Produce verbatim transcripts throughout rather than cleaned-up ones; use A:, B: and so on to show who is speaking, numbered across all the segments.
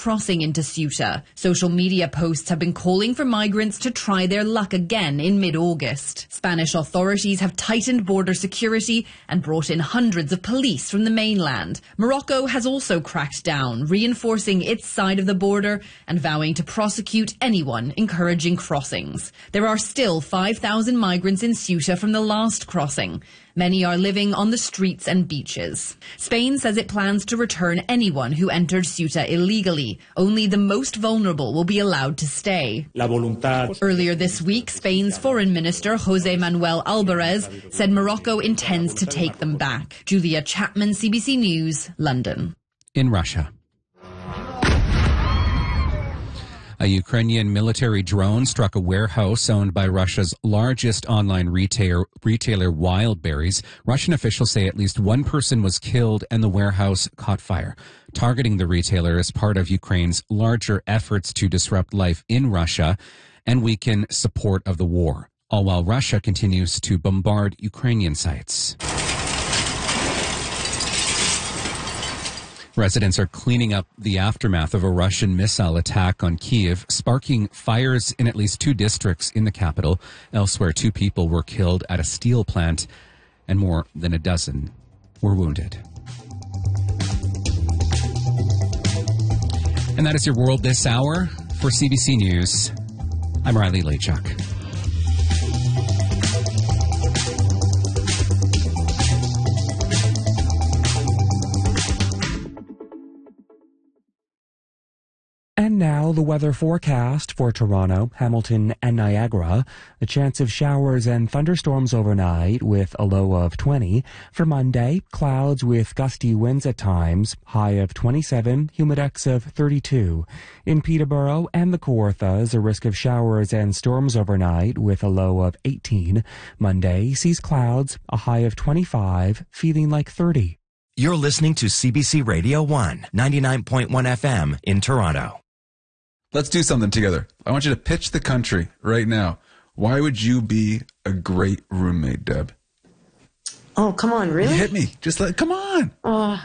A: crossing into Ceuta. Social media posts have been calling for migrants to try their luck again in mid-August. Spanish authorities have tightened border security and brought in hundreds of police from the mainland. Morocco has also cracked down, reinforcing its side of the border and vowing to prosecute anyone encouraging crossings. There are still five thousand migrants in Ceuta from the last crossing. Many are living on the streets and beaches. Spain says it plans to return anyone who entered Ceuta illegally. Only the most vulnerable will be allowed to stay. Earlier this week, Spain's Foreign Minister, José Manuel Alvarez, said Morocco intends to take them back. Julia Chapman, C B C News, London.
B: In Russia. A Ukrainian military drone struck a warehouse owned by Russia's largest online retailer, retailer Wildberries. Russian officials say at least one person was killed and the warehouse caught fire. Targeting the retailer is part of Ukraine's larger efforts to disrupt life in Russia and weaken support of the war, all while Russia continues to bombard Ukrainian sites. Residents are cleaning up the aftermath of a Russian missile attack on Kyiv, sparking fires in at least two districts in the capital. Elsewhere, two people were killed at a steel plant, and more than a dozen were wounded. And that is your world this hour. For C B C News, I'm Riley Lachuk.
C: And now the weather forecast for Toronto, Hamilton, and Niagara. A chance of showers and thunderstorms overnight with a low of twenty. For Monday, clouds with gusty winds at times, high of twenty-seven, humidex of thirty-two. In Peterborough and the Kawarthas, a risk of showers and storms overnight with a low of eighteen. Monday sees clouds, a high of twenty-five, feeling like thirty.
D: You're listening to C B C Radio one, ninety-nine point one F M in Toronto.
E: Let's do something together. I want you to pitch the country right now. Why would you be a great roommate, Deb?
F: Oh, come on, really?
E: You hit me. Just like, come on.
F: Uh,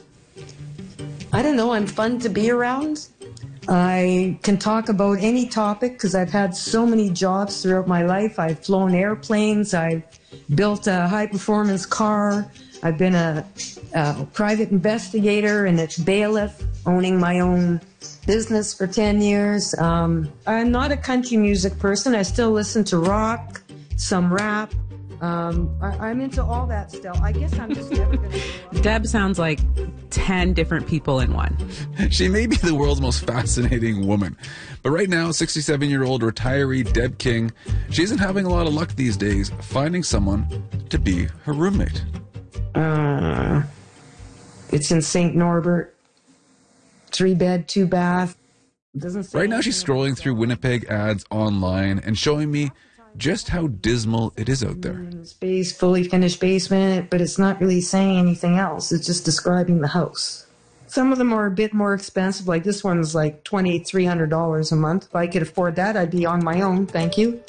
F: I don't know. I'm fun to be around. I can talk about any topic because I've had so many jobs throughout my life. I've flown airplanes. I've built a high-performance car. I've been a, a private investigator and a bailiff, owning my own business for ten years. Um, I'm not a country music person. I still listen to rock, some rap. Um, I, I'm into all that still. I guess I'm just never going to...
G: Deb sounds like ten different people in one.
E: She may be the world's most fascinating woman. But right now, sixty-seven-year-old retiree Deb King, she isn't having a lot of luck these days finding someone to be her roommate.
F: Uh, it's in Saint Norbert. Three bed, two bath. Doesn't say
E: right now she's scrolling through Winnipeg ads online and showing me just how dismal it is out there.
F: Space, fully finished basement, but it's not really saying anything else. It's just describing the house. Some of them are a bit more expensive, like this one's like two thousand three hundred dollars a month. If I could afford that, I'd be on my own. Thank you.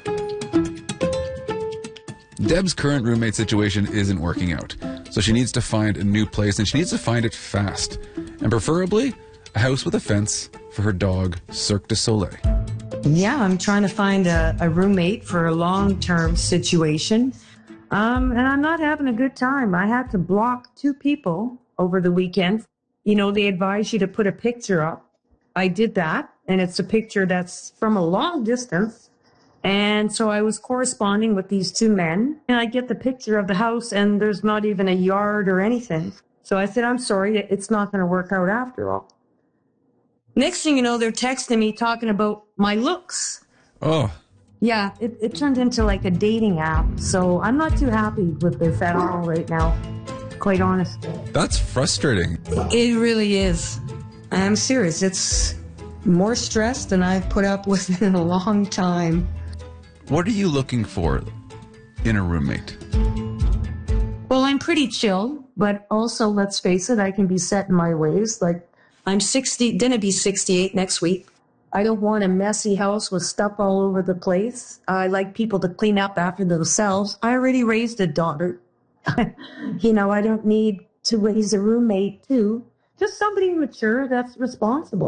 E: Deb's current roommate situation isn't working out, so she needs to find a new place, and she needs to find it fast. And preferably, a house with a fence for her dog, Cirque du Soleil.
F: Yeah, I'm trying to find a, a roommate for a long-term situation. Um, and I'm not having a good time. I had to block two people over the weekend. You know, they advise you to put a picture up. I did that, and it's a picture that's from a long distance. And so I was corresponding with these two men, and I get the picture of the house, and there's not even a yard or anything. So I said, I'm sorry, it's not going to work out after all. Next thing you know, they're texting me talking about my looks.
E: Oh.
F: Yeah, it, it turned into like a dating app. So I'm not too happy with this at all right now, quite honestly.
E: That's frustrating.
F: It really is. I'm serious. It's more stress than I've put up with in a long time.
E: What are you looking for in a roommate?
F: Well, I'm pretty chill, but also, let's face it, I can be set in my ways. Like, I'm sixty, gonna be sixty-eight next week. I don't want a messy house with stuff all over the place. I like people to clean up after themselves. I already raised a daughter. You know, I don't need to raise a roommate, too. Just somebody mature that's responsible.